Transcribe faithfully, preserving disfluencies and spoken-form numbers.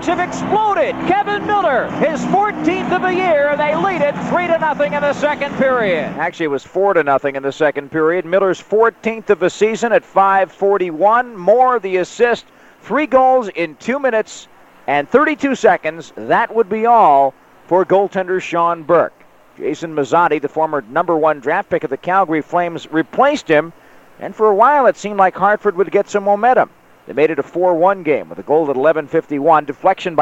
have exploded. Kevin Miller, his fourteenth of the year, and they lead it three to nothing in the second period. Actually, it was four to nothing in the second period. Miller's fourteenth of the season at five forty-one. Moore, the assist, three goals in two minutes and thirty-two seconds. That would be all for goaltender Sean Burke. Jason Mazzotti, the former number one draft pick of the Calgary Flames, replaced him, and for a while it seemed like Hartford would get some momentum. They made it a four one game with a goal at eleven fifty-one. Deflection by